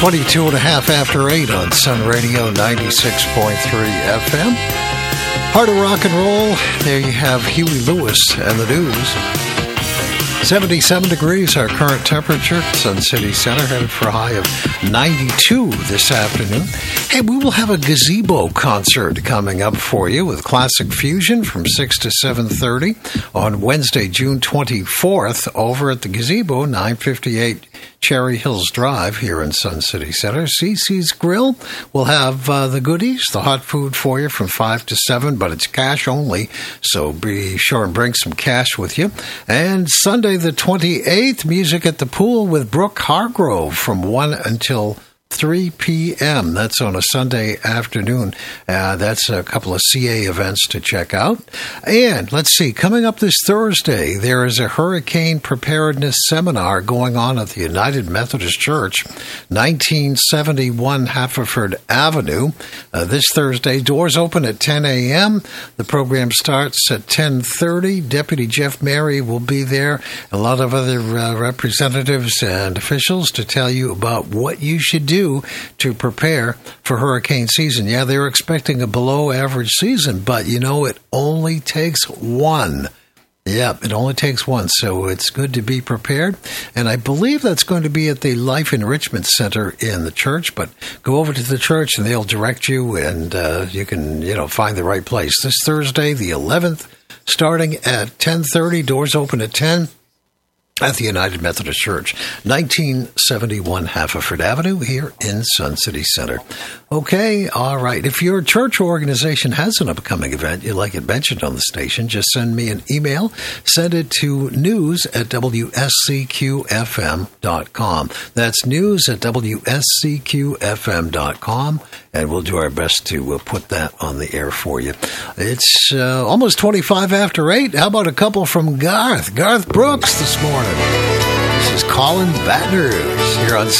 22 and a half after 8 on Sun Radio 96.3 FM. Heart of rock and roll. There you have Huey Lewis and the News. 77 degrees, our current temperature. Sun City Center headed for a high of 92 this afternoon. Hey, we will have a gazebo concert coming up for you with Classic Fusion from 6 to 7:30 on Wednesday, June 24th over at the gazebo, 958 Cherry Hills Drive here in Sun City Center. CC's Grill will have the goodies, the hot food for you from 5 to 7, but it's cash only, so be sure and bring some cash with you. And Sunday the 28th, music at the pool with Brooke Hargrove from 1 until 3 p.m. That's on a Sunday afternoon. That's a couple of CA events to check out. And let's see, coming up this Thursday, there is a hurricane preparedness seminar going on at the United Methodist Church, 1971 Haverford Avenue. This Thursday, doors open at 10 a.m. The program starts at 10:30. Deputy Jeff Mary will be there. A lot of other representatives and officials to tell you about what you should do to prepare for hurricane season. Yeah, they're expecting a below average season, but you know, it only takes one. Yep, it only takes one, so it's good to be prepared. And I believe that's going to be at the Life Enrichment Center in the church, but go over to the church and they'll direct you, and you can, find the right place. This Thursday, the 11th, starting at 10:30, doors open at 10. At the United Methodist Church, 1971 Haverford Avenue here in Sun City Center. Okay, all right. If your church or organization has an upcoming event you'd like it mentioned on the station, just send me an email. Send it to news@wscqfm.com. That's news@wscqfm.com, and we'll do our best to put that on the air for you. It's almost 25 after 8. How about a couple from Garth Brooks this morning? This is Colin Batters here on